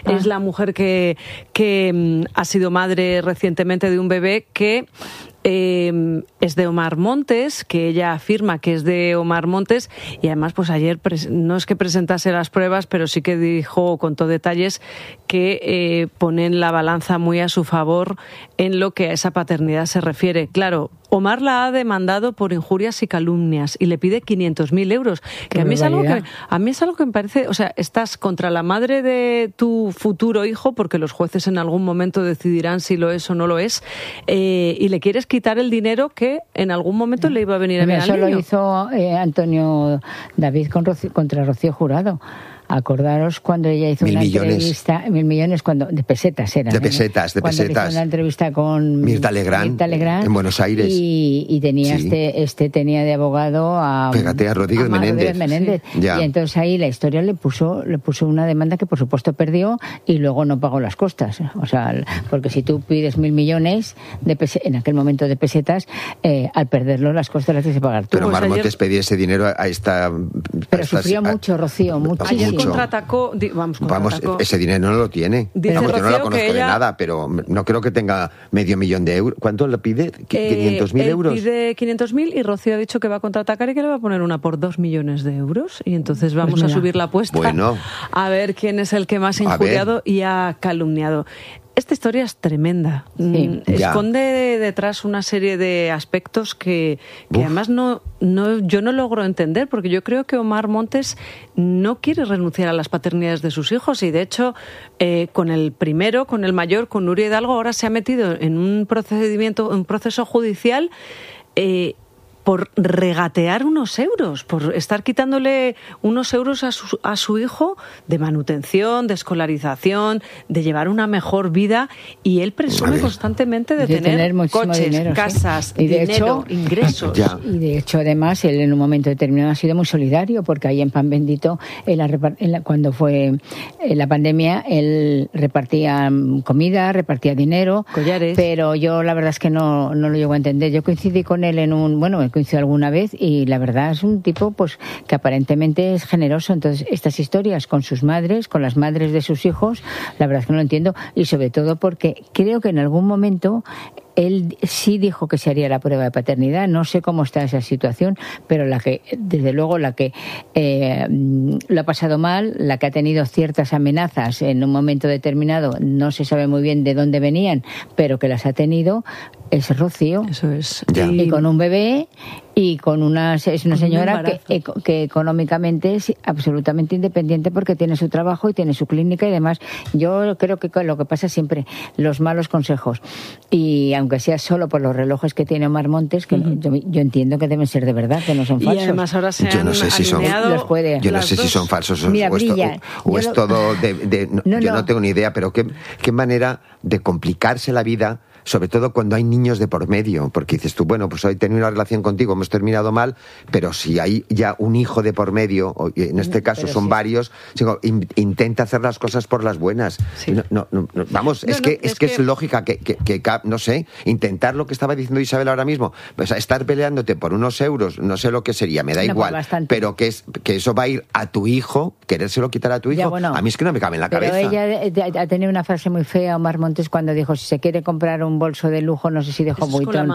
es la mujer que ha sido madre recientemente de un bebé que es de Omar Montes, que ella afirma que es de Omar Montes, y además pues ayer no es que presentase las pruebas, pero sí que dijo, contó detalles que ponen la balanza muy a su favor en lo que a esa paternidad se refiere. Claro, Omar la ha demandado por injurias y calumnias y le pide 500.000 euros. Que a mí es algo que me parece, o sea, estás contra la madre de tu futuro hijo, porque los jueces en algún momento decidirán si lo es o no lo es, y le quieres quitar el dinero que en algún momento le iba a venir a bien al niño. Eso lo hizo Antonio David contra Rocío Jurado. Acordaros cuando ella hizo una entrevista, 1.000 millones de pesetas eran. De pesetas. Cuando hizo una entrevista con Mirta Legrand en Buenos Aires. Y tenía tenía de abogado a Rodríguez Menéndez. Sí. Y entonces ahí la historia le puso una demanda que por supuesto perdió y luego no pagó las costas. O sea, porque si tú pides 1.000 millones en aquel momento de pesetas, al perderlo las costas las tienes que pagar tú. Pero Omar Montes pedía ese dinero a esta... Pero sufrió mucho, Rocío, muchísimo. Contraatacó, ese dinero no lo tiene. Dice yo no la conozco de nada, pero no creo que tenga $500.000 de euros. ¿Cuánto le pide? ¿500.000 euros? Pide 500.000 y Rocío ha dicho que va a contraatacar y que le va a poner una por 2 millones de euros. Y entonces vamos a subir la apuesta a ver quién es el que más ha injuriado y ha calumniado. Esta historia es tremenda. Sí, esconde detrás una serie de aspectos que además yo no logro entender, porque yo creo que Omar Montes no quiere renunciar a las paternidades de sus hijos y de hecho con el primero, con el mayor, con Nuria Hidalgo, ahora se ha metido en un proceso judicial por regatear unos euros, por estar quitándole unos euros a su hijo de manutención, de escolarización, de llevar una mejor vida, y él presume constantemente de tener coches, dinero, casas, y de dinero, ingresos. Y de hecho, además, él en un momento determinado ha sido muy solidario, porque ahí en Pan Bendito, cuando fue la pandemia, él repartía comida, repartía dinero, collares. Pero yo la verdad es que no lo llego a entender. Yo coincidí con él coincidió alguna vez y la verdad es un tipo pues que aparentemente es generoso. Entonces estas historias con sus madres, con las madres de sus hijos, la verdad es que no lo entiendo, y sobre todo porque creo que en algún momento él sí dijo que se haría la prueba de paternidad. No sé cómo está esa situación, pero desde luego la que lo ha pasado mal, la que ha tenido ciertas amenazas en un momento determinado, no se sabe muy bien de dónde venían, pero que las ha tenido, es Rocío. Eso es. Y con un bebé y es una señora que económicamente es absolutamente independiente porque tiene su trabajo y tiene su clínica y demás. Yo creo que lo que pasa siempre, los malos consejos, y aunque sea solo por los relojes que tiene Omar Montes, que yo entiendo que deben ser de verdad, que no son falsos. Y además ahora yo no sé si son falsos o es todo yo no tengo ni idea, pero qué manera de complicarse la vida, sobre todo cuando hay niños de por medio, porque dices tú, bueno, pues hoy he tenido una relación contigo, hemos terminado mal, pero si hay ya un hijo de por medio, en este caso son varios, intenta hacer las cosas por las buenas. Sí. Es lógica que no sé, intentar lo que estaba diciendo Isabel ahora mismo, pues estar peleándote por unos euros, no sé lo que sería, me da igual, pero que eso va a ir a tu hijo, querérselo quitar a tu hijo, a mí es que no me cabe en la cabeza. Pero ella ha tenido una frase muy fea, Omar Montes, cuando dijo, si se quiere comprar un bolso de lujo, no sé si dejó Vuitton,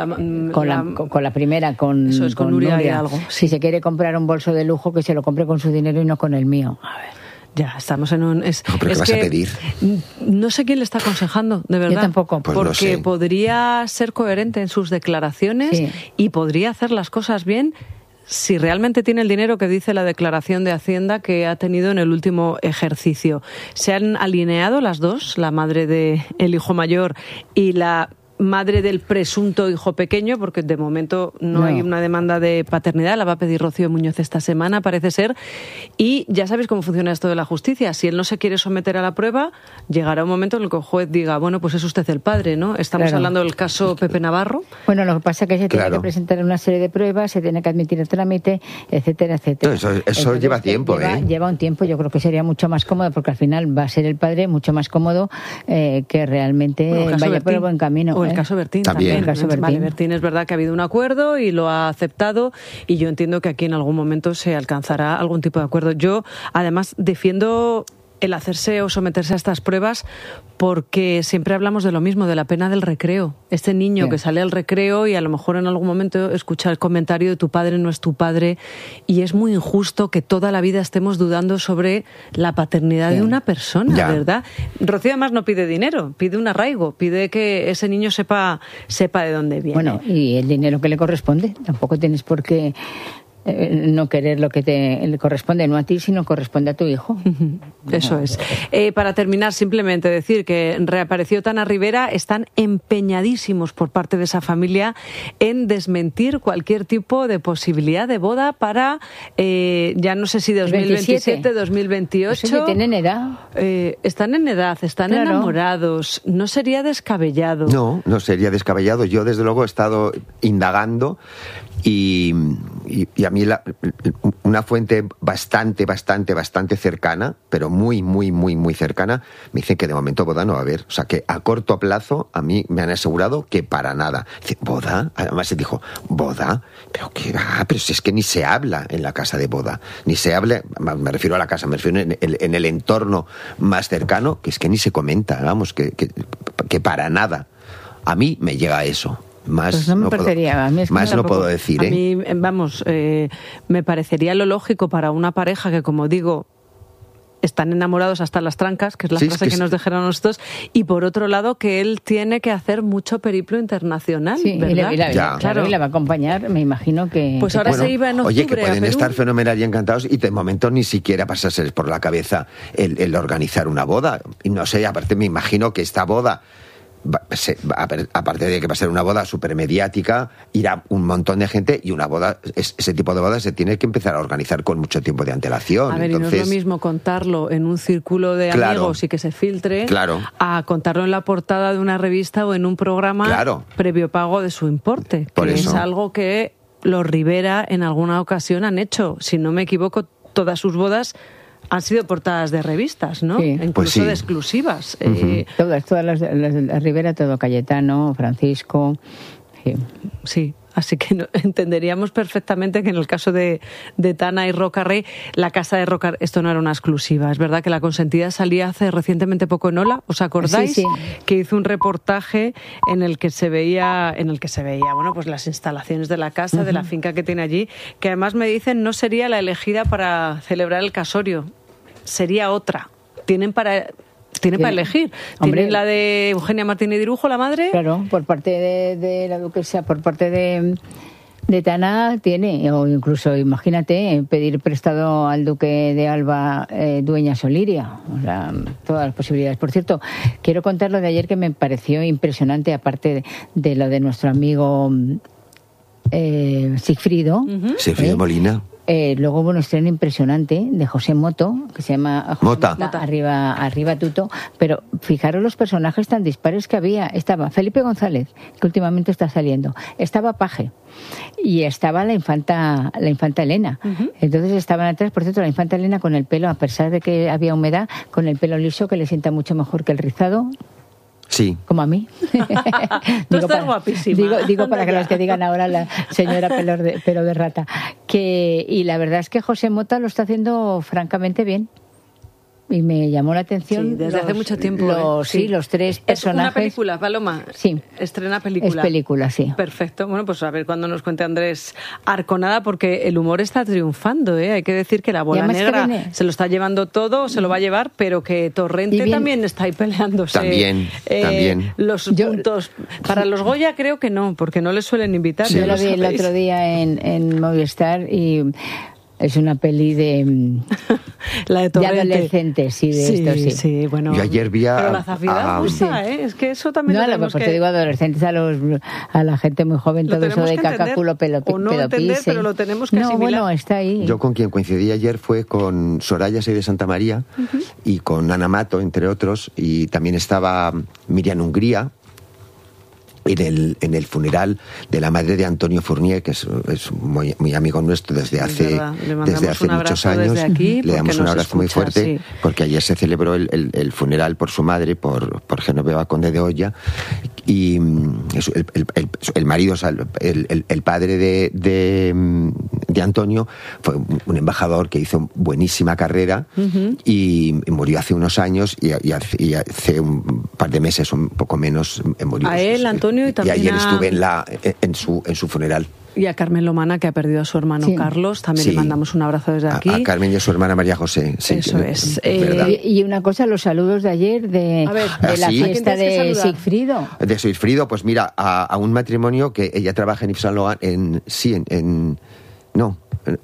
con la primera, con Nuria Hidalgo. Si se quiere comprar un bolso de lujo, que se lo compre con su dinero y no con el mío. A ver. Ya, estamos en un... ¿Pero qué vas a pedir? No sé quién le está aconsejando, de verdad. Yo tampoco. Pues porque no sé. Podría ser coherente en sus declaraciones y podría hacer las cosas bien si realmente tiene el dinero que dice la declaración de Hacienda que ha tenido en el último ejercicio. Se han alineado las dos, la madre del hijo mayor y la madre del presunto hijo pequeño, porque de momento no hay una demanda de paternidad, la va a pedir Rocío Muñoz esta semana, parece ser, y ya sabéis cómo funciona esto de la justicia. Si él no se quiere someter a la prueba, llegará un momento en el que el juez diga, bueno, pues es usted el padre, ¿no? Estamos hablando del caso Pepe Navarro. Bueno, lo que pasa es que se tiene que presentar una serie de pruebas, se tiene que admitir el trámite, etcétera, etcétera. No, eso lleva tiempo, Lleva un tiempo, yo creo que sería mucho más cómodo, porque al final va a ser el padre mucho más cómodo que realmente vaya por el buen camino. El caso Bertín también. Bertín. Bertín es verdad que ha habido un acuerdo y lo ha aceptado, y yo entiendo que aquí en algún momento se alcanzará algún tipo de acuerdo. Yo, además, defiendo el hacerse o someterse a estas pruebas, porque siempre hablamos de lo mismo, de la pena del recreo. Este niño que sale al recreo y a lo mejor en algún momento escucha el comentario de tu padre no es tu padre, y es muy injusto que toda la vida estemos dudando sobre la paternidad de una persona, ¿verdad? Rocío además no pide dinero, pide un arraigo, pide que ese niño sepa de dónde viene. Bueno, y el dinero que le corresponde, tampoco tienes por qué no querer lo que le corresponde, no a ti, sino corresponde a tu hijo. Eso es. Para terminar, simplemente decir que reapareció Tana Rivera. Están empeñadísimos por parte de esa familia en desmentir cualquier tipo de posibilidad de boda para, ya no sé si 2027, 2028. Pues sí, tienen edad. Están en edad, están enamorados. No sería descabellado. No sería descabellado. Yo, desde luego, he estado indagando y a mí una fuente bastante cercana, pero muy cercana, me dicen que de momento boda no va a haber. O sea, que a corto plazo a mí me han asegurado que para nada. Dice, ¿boda? Además se dijo, ¿boda? ¿Pero qué va? Pero si es que ni se habla en la casa de boda. Ni se habla, me refiero a la casa, me refiero en el entorno más cercano, que es que ni se comenta, vamos, que para nada. A mí me llega eso. Más pues no me parecería, a mí es que más no puedo decir. A mí, vamos, me parecería lo lógico para una pareja que, como digo, están enamorados hasta las trancas, que es la frase que nos dejaron nosotros, y por otro lado que él tiene que hacer mucho periplo internacional, ¿verdad? Y la va a acompañar, me imagino que... Pues ahora se iba en octubre. Oye, que pueden estar fenomenal y encantados y de momento ni siquiera pasarse por la cabeza el organizar una boda. Y no sé, aparte me imagino que esta boda, aparte de que va a ser una boda súper mediática, irá un montón de gente, y una boda, ese tipo de bodas se tiene que empezar a organizar con mucho tiempo de antelación. A ver, entonces, y no es lo mismo contarlo en un círculo de amigos y que se filtre, a contarlo en la portada de una revista o en un programa previo pago de su importe, que es algo que los Rivera en alguna ocasión han hecho. Si no me equivoco, todas sus bodas han sido portadas de revistas, ¿no? Sí. Incluso de exclusivas. Todas las de Rivera, todo Cayetano, Francisco. Sí. Así que entenderíamos perfectamente que en el caso de Tana y Roca Rey, la casa de Roca, esto no era una exclusiva. Es verdad que La Consentida salía hace recientemente poco en Hola, ¿os acordáis? Sí. Que hizo un reportaje en el que se veía, bueno, pues las instalaciones de la casa, de la finca que tiene allí, que además me dicen no sería la elegida para celebrar el casorio, sería otra. Tienen para elegir. Hombre, tienen la de Eugenia Martínez Dirujo, la madre. Claro, por parte de la duquesa, por parte de Tana tiene, o incluso, imagínate, pedir prestado al duque de Alba, Dueñas Oliria. O sea, todas las posibilidades. Por cierto, quiero contar lo de ayer que me pareció impresionante, aparte de lo de nuestro amigo Sigfrido. Sigfrido Molina. Luego hubo un estreno impresionante de José Moto, que se llama Mota. Arriba Tuto, pero fijaros los personajes tan dispares que había. Estaba Felipe González, que últimamente está saliendo, estaba Paje y estaba la infanta Elena. Entonces estaban atrás, por cierto, la infanta Elena con el pelo, a pesar de que había humedad, con el pelo liso, que le sienta mucho mejor que el rizado. Sí. Como a mí. Tú estás guapísima. Digo para que los que digan ahora la señora pelo de rata. Y la verdad es que José Mota lo está haciendo francamente bien. Y me llamó la atención. Sí, desde hace mucho tiempo. Los tres personajes. ¿Es una película, Paloma? Sí. Estrena película. Es película, sí. Perfecto. Bueno, pues a ver cuándo nos cuente Andrés Arconada, porque el humor está triunfando, ¿eh? Hay que decir que la bola negra se lo está llevando todo, se lo va a llevar, pero que Torrente también está ahí peleándose. También. Los puntos. Para los Goya creo que no, porque no les suelen invitar. Yo la vi el otro día en Movistar y... Es una peli de adolescentes, sí, bueno. Yo ayer vi pero la Zafira gusta, ¿eh? Es que eso también lo tenemos que... te digo adolescentes, a la gente muy joven, todo eso de caca, culo, pelo, o no entender, pero lo tenemos que asimilar. Bueno, está ahí. Yo con quien coincidí ayer fue con Soraya Sey de Santa María y con Ana Mato, entre otros, y también estaba Miriam Hungría, en el funeral de la madre de Antonio Fournier, que es muy amigo nuestro desde hace muchos años. Le damos un abrazo muy fuerte, porque ayer se celebró el funeral por su madre, por Genoveva Conde de Oya, y el marido, o sea, el padre de Antonio fue un embajador que hizo buenísima carrera y murió hace unos años y hace un par de meses, un poco menos, murió. A él, Antonio, y también ayer estuve en su funeral. Y a Carmen Lomana, que ha perdido a su hermano Carlos, también le mandamos un abrazo desde aquí. A Carmen y a su hermana María José. Sí, eso es. Y una cosa, los saludos de ayer de la fiesta de Sigfrido. De Sigfrido, pues mira, a un matrimonio que ella trabaja en Yves Saint Laurent, no.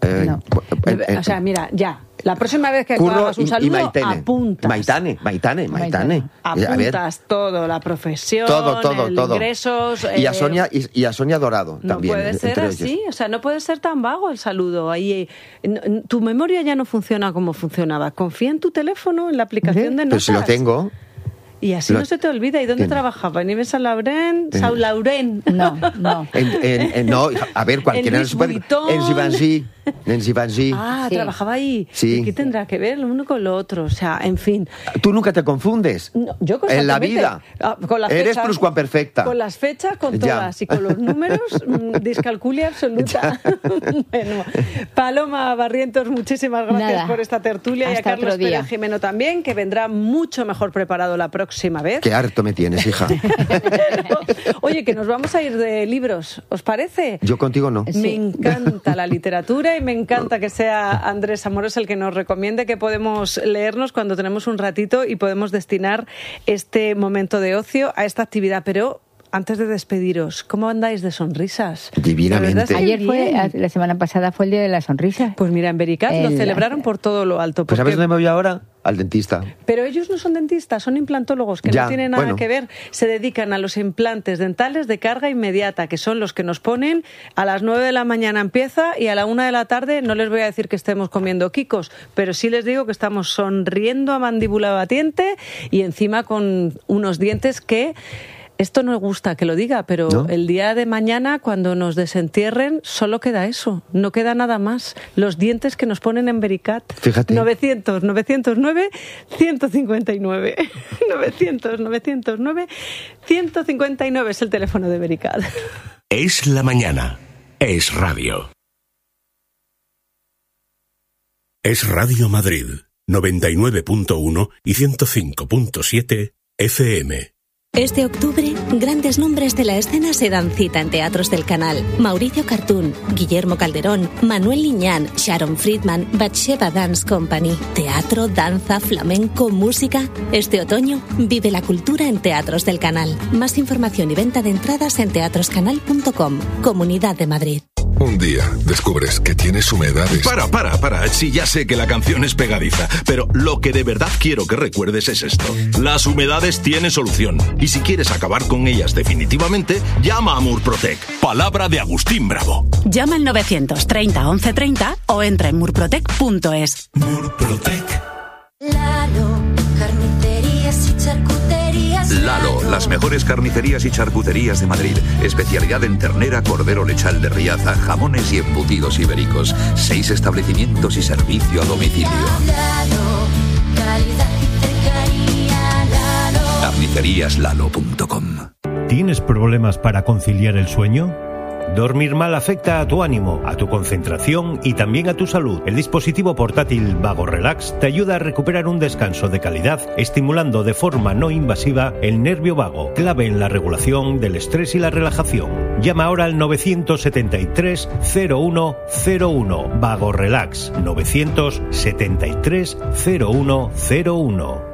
O sea, mira, ya. La próxima vez que hagas un saludo, apuntas. Maitane. Apuntas todo, la profesión, ingresos. Y a Sonia Dorado también. No puede ser así, ellos. O sea, no puede ser tan vago el saludo. Ahí, tu memoria ya no funciona como funcionaba. Confía en tu teléfono, en la aplicación de notas. Pero si lo tengo. Y así no se te olvida. ¿Y dónde trabajaba? ¿En Yves Saint Laurent? ¿Saint Laurent? No. No, a ver, cualquiera no se puede. En Givenchy. Trabajaba ahí. Sí. ¿Y qué tendrá que ver lo uno con lo otro? O sea, en fin. ¿Tú nunca te confundes? No, yo en la vida. Con las eres fechas, pluscuamperfecta. Con las fechas, con todas. Y con los números, discalculia absoluta. Bueno, Paloma Barrientos, muchísimas gracias por esta tertulia. Hasta y a Carlos Pérez Jimeno también, que vendrá mucho mejor preparado la próxima vez. Qué harto me tienes, hija. Oye, que nos vamos a ir de libros, ¿os parece? Yo contigo no. Me encanta la literatura y me encanta que sea Andrés Amorós el que nos recomiende que podemos leernos cuando tenemos un ratito y podemos destinar este momento de ocio a esta actividad. Pero antes de despediros, ¿cómo andáis de sonrisas? Divinamente. La semana pasada fue el Día de la Sonrisa. Pues mira, en Vericat lo celebraron por todo lo alto. Pues ¿sabes dónde me voy ahora? Al dentista. Pero ellos no son dentistas, son implantólogos, que no tienen nada que ver. Se dedican a los implantes dentales de carga inmediata, que son los que nos ponen a las 9 de la mañana empieza y a la 1 de la tarde. No les voy a decir que estemos comiendo quicos, pero sí les digo que estamos sonriendo a mandíbula batiente y encima con unos dientes que... Esto no me gusta que lo diga, pero ¿no? El día de mañana, cuando nos desentierren, solo queda eso. No queda nada más. Los dientes que nos ponen en Vericat. Fíjate. 900-909-159. 900-909-159 es el teléfono de Vericat. Es la mañana. Es radio. Es Radio Madrid. 99.1 y 105.7 FM. Este octubre, grandes nombres de la escena se dan cita en teatros del canal. Mauricio Cartún, Guillermo Calderón, Manuel Liñán, Sharon Friedman, Batsheva Dance Company. Teatro, danza, flamenco, música. Este otoño, vive la cultura en teatros del canal. Más información y venta de entradas en teatroscanal.com. Comunidad de Madrid. Un día descubres que tienes humedades. Para. Sí, ya sé que la canción es pegadiza, pero lo que de verdad quiero que recuerdes es esto. Las humedades tienen solución. Y si quieres acabar con ellas definitivamente, llama a Murprotec. Palabra de Agustín Bravo. Llama al 930 1130 o entra en murprotec.es. Murprotec. Lalo, carnicerías y charcuterías. Lalo, las mejores carnicerías y charcuterías de Madrid. Especialidad en ternera, cordero lechal de Riaza, jamones y embutidos ibéricos. 6 establecimientos y servicio a domicilio. Lalo, calidad y cercanía. Lalo. Carniceríaslalo.com. ¿Tienes problemas para conciliar el sueño? Dormir mal afecta a tu ánimo, a tu concentración y también a tu salud. El dispositivo portátil Vago Relax te ayuda a recuperar un descanso de calidad, estimulando de forma no invasiva el nervio vago, clave en la regulación del estrés y la relajación. Llama ahora al 973 0101. Vago Relax 973 0101.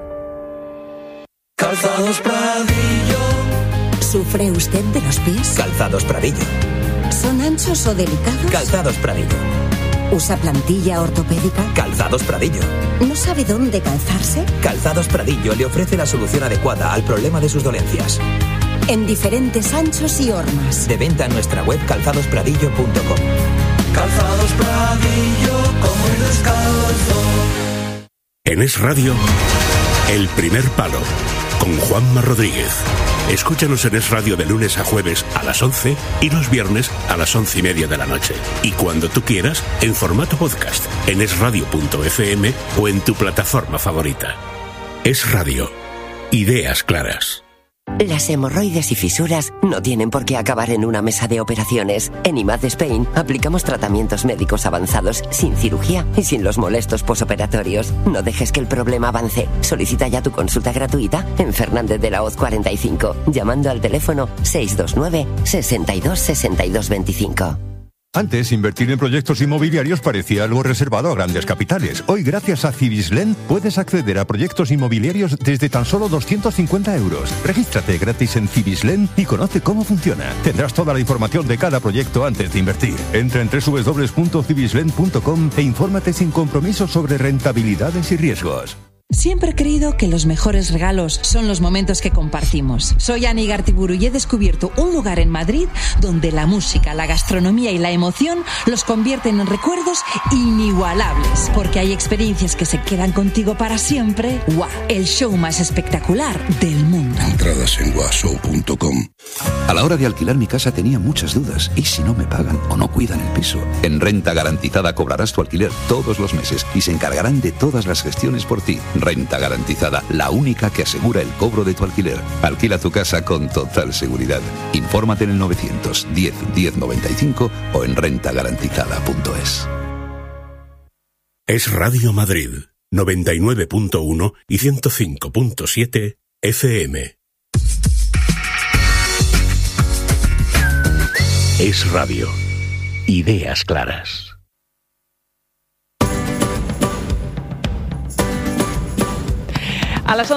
Calzados Pradillo. ¿Sufre usted de los pies? Calzados Pradillo. ¿Son anchos o delicados? Calzados Pradillo. ¿Usa plantilla ortopédica? Calzados Pradillo. ¿No sabe dónde calzarse? Calzados Pradillo le ofrece la solución adecuada al problema de sus dolencias. En diferentes anchos y hormas. De venta en nuestra web calzadospradillo.com. Calzados Pradillo, como el descalzo. En Es Radio, El Primer Palo, con Juanma Rodríguez. Escúchanos en Es Radio de lunes a jueves a las 11 y los viernes a las 11:30 de la noche. Y cuando tú quieras, en formato podcast, en esradio.fm o en tu plataforma favorita. Es Radio. Ideas claras. Las hemorroides y fisuras no tienen por qué acabar en una mesa de operaciones. En IMAD Spain aplicamos tratamientos médicos avanzados sin cirugía y sin los molestos posoperatorios. No dejes que el problema avance. Solicita ya tu consulta gratuita en Fernández de la Hoz 45, llamando al teléfono 629 62 62 25. Antes, invertir en proyectos inmobiliarios parecía algo reservado a grandes capitales. Hoy, gracias a Cibislen, puedes acceder a proyectos inmobiliarios desde tan solo 250 euros. Regístrate gratis en Cibislen y conoce cómo funciona. Tendrás toda la información de cada proyecto antes de invertir. Entra en www.cibislen.com e infórmate sin compromiso sobre rentabilidades y riesgos. Siempre he creído que los mejores regalos son los momentos que compartimos. Soy Ani Gartiburu y he descubierto un lugar en Madrid donde la música, la gastronomía y la emoción los convierten en recuerdos inigualables. Porque hay experiencias que se quedan contigo para siempre. ¡Guau! El show más espectacular del mundo. Entradas en guashow.com. A la hora de alquilar mi casa tenía muchas dudas. ¿Y si no me pagan o no cuidan el piso? En Renta Garantizada cobrarás tu alquiler todos los meses y se encargarán de todas las gestiones por ti. Renta Garantizada, la única que asegura el cobro de tu alquiler. Alquila tu casa con total seguridad. Infórmate en el 910 1095 o en rentagarantizada.es. Es Radio Madrid, 99.1 y 105.7 FM. Es Radio. Ideas claras. A las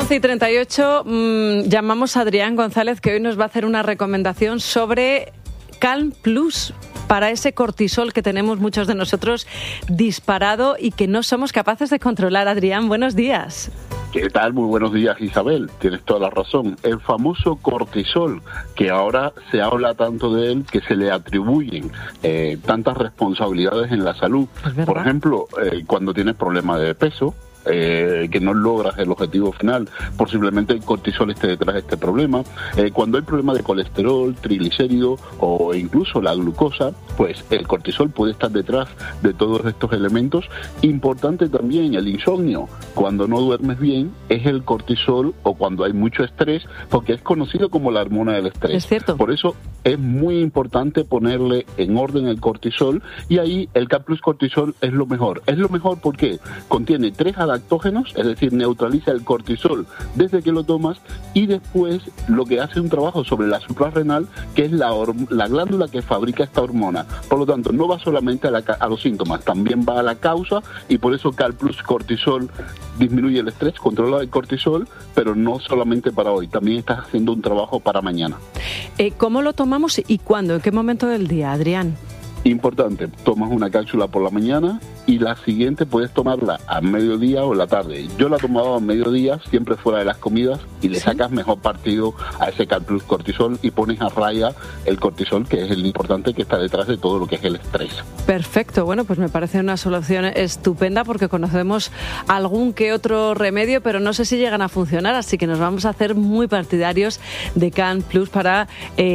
11:38 llamamos a Adrián González, que hoy nos va a hacer una recomendación sobre Calm Plus, para ese cortisol que tenemos muchos de nosotros disparado y que no somos capaces de controlar. Adrián, buenos días. ¿Qué tal? Muy buenos días, Isabel. Tienes toda la razón. El famoso cortisol, que ahora se habla tanto de él, que se le atribuyen tantas responsabilidades en la salud. Por ejemplo, cuando tienes problemas de peso, que no logras el objetivo final, posiblemente el cortisol esté detrás de este problema. Cuando hay problemas de colesterol, triglicéridos o incluso la glucosa, pues el cortisol puede estar detrás de todos estos elementos. Importante también el insomnio. Cuando no duermes bien es el cortisol, o cuando hay mucho estrés, porque es conocido como la hormona del estrés. Es cierto. Por eso es muy importante ponerle en orden el cortisol, y ahí el Calm Plus Cortisol es lo mejor. Es lo mejor porque contiene 3 adaptógenos, es decir, neutraliza el cortisol desde que lo tomas, y después lo que hace un trabajo sobre la suprarrenal, que es la glándula que fabrica esta hormona. Por lo tanto, no va solamente a los síntomas, también va a la causa, y por eso Calm Plus Cortisol disminuye el estrés, controla el cortisol, pero no solamente para hoy, también estás haciendo un trabajo para mañana. ¿Cómo lo tomamos y cuándo? ¿En qué momento del día, Adrián? Importante, tomas una cápsula por la mañana y la siguiente puedes tomarla a mediodía o en la tarde. Yo la tomaba a mediodía, siempre fuera de las comidas, y le sacas mejor partido a ese Calm Plus Cortisol y pones a raya el cortisol, que es el importante que está detrás de todo lo que es el estrés. Perfecto, bueno, pues me parece una solución estupenda, porque conocemos algún que otro remedio, pero no sé si llegan a funcionar, así que nos vamos a hacer muy partidarios de Calm Plus para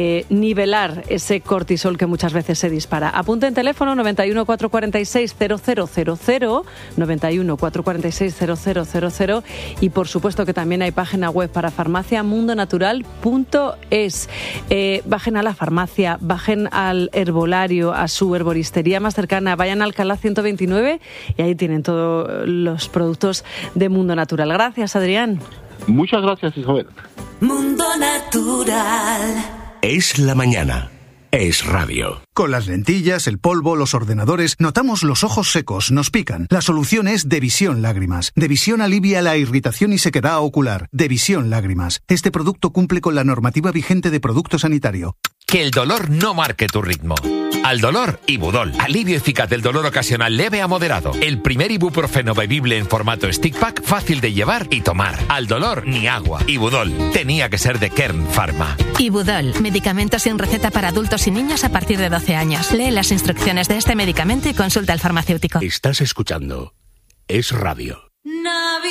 nivelar ese cortisol que muchas veces se dispara. Apunte en teléfono 91 446 0000, 91 446 0000, y por supuesto que también hay página web para farmaciamundonatural.es. Bajen a la farmacia, bajen al herbolario, a su herboristería más cercana, vayan a Alcalá 129 y ahí tienen todos los productos de Mundo Natural. Gracias, Adrián. Muchas gracias, Isabel. Mundo Natural. Es la mañana. Es Radio. Con las lentillas, el polvo, los ordenadores, notamos los ojos secos, nos pican. La solución es Devisión Lágrimas. Devisión alivia la irritación y sequedad ocular. Devisión Lágrimas. Este producto cumple con la normativa vigente de producto sanitario. Que el dolor no marque tu ritmo. Al dolor, Ibudol. Alivio eficaz del dolor ocasional leve a moderado. El primer ibuprofeno bebible en formato stick pack, fácil de llevar y tomar. Al dolor, ni agua. Ibudol. Tenía que ser de Kern Pharma. Ibudol. Medicamento sin receta para adultos y niños a partir de 12 años. Lee las instrucciones de este medicamento y consulta al farmacéutico. Estás escuchando Es Radio.